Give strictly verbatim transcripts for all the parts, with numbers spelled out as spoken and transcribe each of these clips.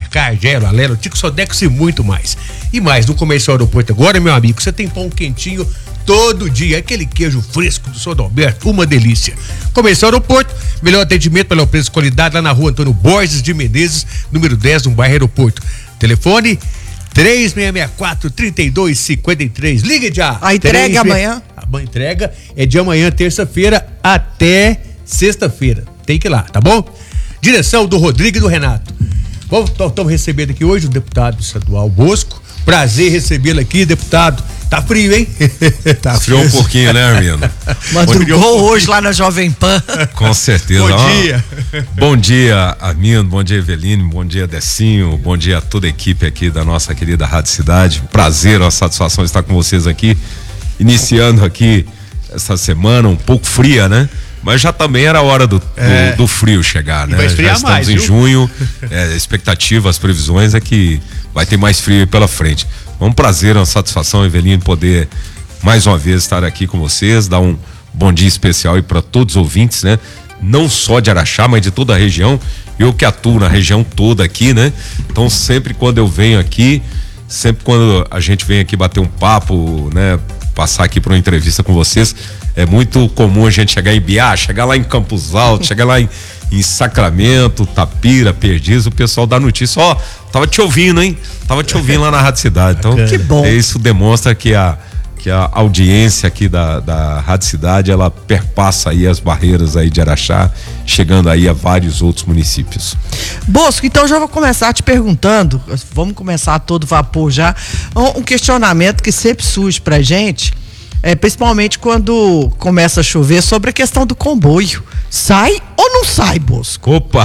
Cargelo, Alelo, Tico Sodex e muito mais. E mais, no Comercial Aeroporto agora, meu amigo, você tem pão quentinho todo dia, aquele queijo fresco do São Alberto, uma delícia. Comercial Aeroporto, melhor atendimento, melhor preço e qualidade lá na rua Antônio Borges de Menezes, número dez, no bairro Aeroporto. Telefone três seis seis quatro, três dois cinco três. Ligue já. A entrega amanhã? A entrega é de amanhã, terça-feira, até sexta-feira. Tem que ir lá, tá bom? Direção do Rodrigo e do Renato. Bom, estamos recebendo aqui hoje o deputado estadual Bosco. Prazer recebê-lo aqui, deputado. Tá frio, hein? Tá frio um pouquinho, né, Armindo? Madrugou hoje lá na Jovem Pan. Com certeza. Bom Ó, dia. Bom dia, Armindo. Bom dia, Eveline. Bom dia, Decinho. Bom dia a toda a equipe aqui da nossa querida Rádio Cidade. Prazer, uma satisfação estar com vocês aqui. Iniciando aqui essa semana um pouco fria, né? Mas já também era hora do, é. do, do frio chegar, né? Vai esfriar já estamos mais, em viu? junho. É, expectativa, as previsões é que vai ter mais frio pela frente. É um prazer, uma satisfação, Eveline, poder mais uma vez estar aqui com vocês, dar um bom dia especial aí para todos os ouvintes, né? Não só de Araxá, mas de toda a região. Eu que atuo na região toda aqui, né? Então sempre quando eu venho aqui, sempre quando a gente vem aqui bater um papo, né? Passar aqui para uma entrevista com vocês, é muito comum a gente chegar em Biá, chegar lá em Campos Altos, chegar lá em, em Sacramento, Tapira, Perdiz, o pessoal dá notícia, ó, oh, tava te ouvindo, hein? Tava te ouvindo lá na Rádio Cidade. Então, que bom. Isso demonstra que a, que a audiência aqui da, da Rádio Cidade, ela perpassa aí as barreiras aí de Araxá, chegando aí a vários outros municípios. Bosco, então já vou começar te perguntando, vamos começar a todo vapor já, um questionamento que sempre surge pra gente, é, principalmente quando começa a chover, sobre a questão do comboio. Sai ou não sai, Bosco? Opa!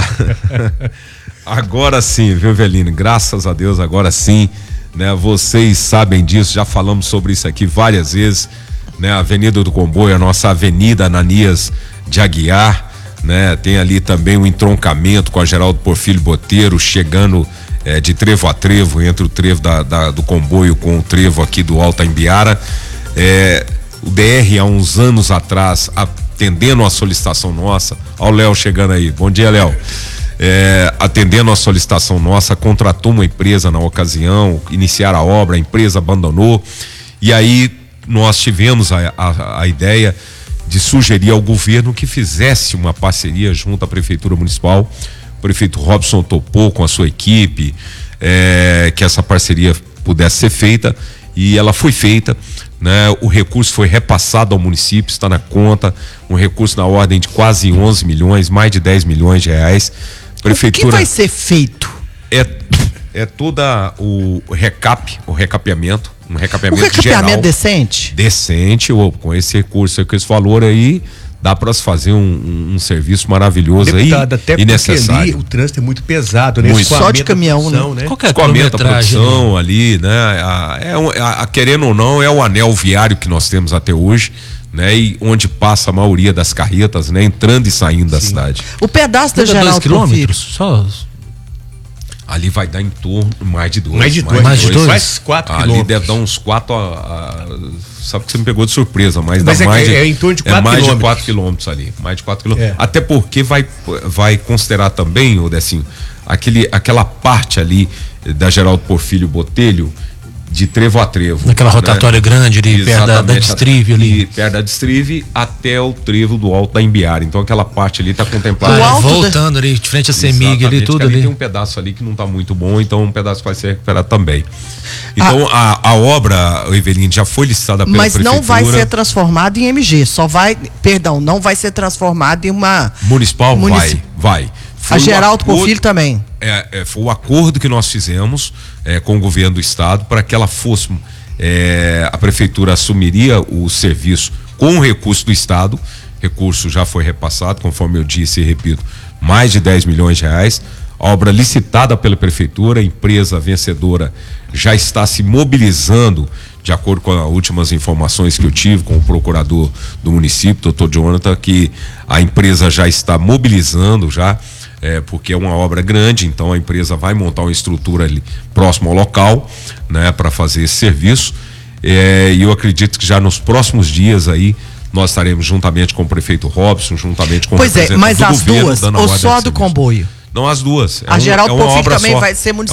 Agora sim, viu, Eveline? Graças a Deus, agora sim, né? Vocês sabem disso, já falamos sobre isso aqui várias vezes, né? A Avenida do Comboio, a nossa Avenida Ananias de Aguiar, né? Tem ali também um entroncamento com a Geraldo Porfírio Botelho, chegando é, de trevo a trevo, entre o trevo da, da, do comboio com o trevo aqui do Alta Imbiara. É, o D R, há uns anos atrás, atendendo a solicitação nossa, ó o Léo chegando aí, bom dia, Léo. É, atendendo a solicitação nossa, contratou uma empresa na ocasião, iniciar a obra, a empresa abandonou, e aí nós tivemos a, a, a ideia de sugerir ao governo que fizesse uma parceria junto à Prefeitura Municipal. O prefeito Robson topou com a sua equipe, é, que essa parceria pudesse ser feita, e ela foi feita, né? O recurso foi repassado ao município, está na conta, um recurso na ordem de quase onze milhões, mais de dez milhões de reais. Prefeitura, o que vai ser feito? É, é toda o recap, o recapeamento, um recapeamento geral. O recapeamento geral, decente? Decente, ou com esse recurso, com esse valor aí, dá para se fazer um, um, um serviço maravilhoso. Deputado, aí até e necessário. Ali, o trânsito é muito pesado, né? Muito. Só de caminhão, produção, né? Qual que é a escoamento da produção ali, né? A, é, a, a, querendo ou não, é o anel viário que nós temos até hoje, né? E onde passa a maioria das carretas, né? Entrando e saindo Sim. da cidade. O pedaço da Geraldo quilômetros, só... Ali vai dar em torno mais de dois. Mais de dois. Mais de dois. Mais quatro Ali quilômetros. deve dar uns quatro. A, a, sabe que você me pegou de surpresa, mas, mas dá é, mais de, é em torno de quatro é mais quilômetros. de quatro quilômetros ali. Mais de quatro quilômetros. É. Até porque vai, vai considerar também, o Decinho, aquele, aquela parte ali da Geraldo Porfírio Botelho, de trevo a trevo. Naquela rotatória, né? Grande ali, perto da, da Distrive ali. Perto da Distrive até o trevo do Alto da Imbiara. Então aquela parte ali está contemplada. Ah, voltando da... ali, de frente a Semig ali, tudo ali. Tem um pedaço ali que não está muito bom, então um pedaço vai ser recuperado também. Então ah, a, a obra, Eveline, já foi licitada pela mas prefeitura. Mas não vai ser transformado em M G, só vai, perdão, não vai ser transformado em uma... Municipal? Munici... Vai, vai. Foi a Geraldo um Porfírio também. É, é, foi o acordo que nós fizemos é, com o governo do estado para que ela fosse, é, a prefeitura assumiria o serviço com o recurso do estado, recurso já foi repassado, conforme eu disse e repito, mais de dez milhões de reais, a obra licitada pela prefeitura, a empresa vencedora já está se mobilizando, de acordo com as últimas informações que eu tive com o procurador do município, doutor Jonathan, que a empresa já está mobilizando já, É, porque é uma obra grande, então a empresa vai montar uma estrutura ali próximo ao local, né, para fazer esse serviço. É, e eu acredito que já nos próximos dias aí nós estaremos juntamente com o prefeito Robson, juntamente com o Pois é, mas do as governo, duas dando ou ordem só de do serviço. comboio? Não, as duas. É a um, Geraldo é uma Porfírio obra também só. vai ser municipal.